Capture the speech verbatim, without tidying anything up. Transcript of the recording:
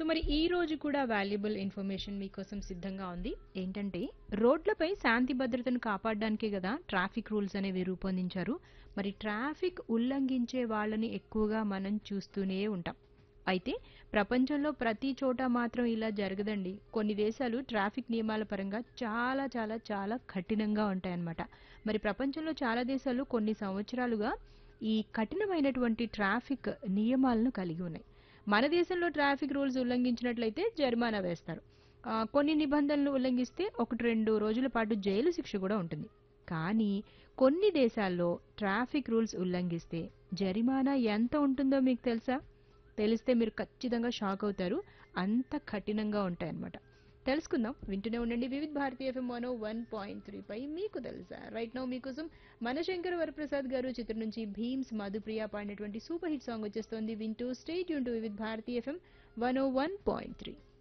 మరి ఈ రోజు కూడా వాల్యుబుల్ ఇన్ఫర్మేషన్ మీకోసం సిద్ధంగా ఉంది. ఏంటంటే రోడ్లపై శాంతి భద్రతను కాపాడడానికే కదా ట్రాఫిక్ రూల్స్ అనేవి రూపొందించారు. మరి ట్రాఫిక్ ఉల్లంఘించే వాళ్ళని ఎక్కువగా మనం చూస్తూనే ఉంటాం. అయితే ప్రపంచంలో ప్రతి చోట మాత్రం ఇలా జరగదండి. కొన్ని దేశాలు ట్రాఫిక్ నియమాల పరంగా చాలా చాలా చాలా కఠినంగా ఉంటాయన్నమాట. మరి ప్రపంచంలో చాలా దేశాలు కొన్ని సంవత్సరాలుగా ఈ కఠినమైనటువంటి ట్రాఫిక్ నియమాలను కలిగి ఉన్నాయి. మన దేశంలో ట్రాఫిక్ రూల్స్ ఉల్లంఘించినట్లయితే జరిమానా వేస్తారు. ఆ, కొన్ని నిబంధనలు ఉల్లంఘిస్తే ఒకటి రెండు రోజుల పాటు జైలు శిక్ష కూడా ఉంటుంది. కానీ కొన్ని దేశాల్లో ట్రాఫిక్ రూల్స్ ఉల్లంఘిస్తే జరిమానా ఎంత ఉంటుందో మీకు తెలుసా? తెలిస్తే మీరు ఖచ్చితంగా షాక్ అవుతారు. అంత కఠినంగా ఉంటాయన్నమాట. తెలుసుకుందాం. వింటూనే ఉండండి వివిధ భారతీయ FM one one point three pi మీకు తెలుసా రైట్ నౌ మీకోసం మనశంకర్ వరప్రసాద్ గారు చిత్రం నుంచి భీమ్స్ మధుప్రియ పాడినటువంటి సూపర్ హిట్ సాంగ్ వచ్చేస్తోంది. వింటూ స్టేట్ యూన్ టు వివిధ భారతీయ FM one one point three.